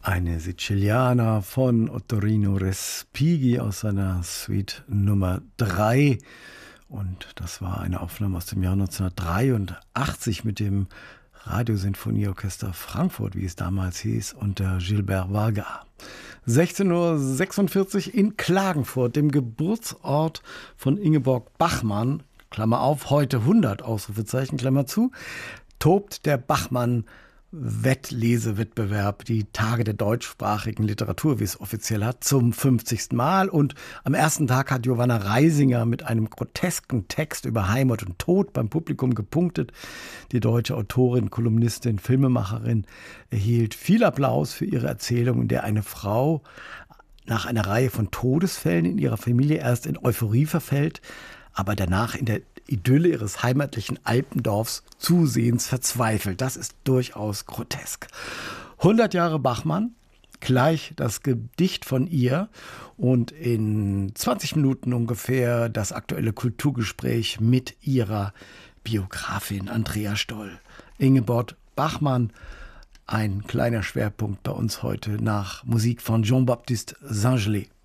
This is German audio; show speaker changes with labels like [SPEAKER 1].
[SPEAKER 1] Eine Siciliana von Ottorino Respighi aus seiner Suite Nummer 3. Und das war eine Aufnahme aus dem Jahr 1983 mit dem Radiosinfonieorchester Frankfurt, wie es damals hieß, unter Gilbert Varga. 16:46 Uhr in Klagenfurt, dem Geburtsort von Ingeborg Bachmann, Klammer auf, heute 100, Ausrufezeichen, Klammer zu, tobt der Bachmann-Wettlesewettbewerb, die Tage der deutschsprachigen Literatur, wie es offiziell hat, zum 50. Mal. Und am ersten Tag hat Giovanna Reisinger mit einem grotesken Text über Heimat und Tod beim Publikum gepunktet. Die deutsche Autorin, Kolumnistin, Filmemacherin erhielt viel Applaus für ihre Erzählung, in der eine Frau nach einer Reihe von Todesfällen in ihrer Familie erst in Euphorie verfällt, aber danach in der Idylle ihres heimatlichen Alpendorfs zusehends verzweifelt. Das ist durchaus grotesk. 100 Jahre Bachmann, gleich das Gedicht von ihr und in 20 Minuten ungefähr das aktuelle Kulturgespräch mit ihrer Biografin Andrea Stoll. Ingeborg Bachmann, ein kleiner Schwerpunkt bei uns heute nach Musik von Jean-Baptiste Saint-Gelais.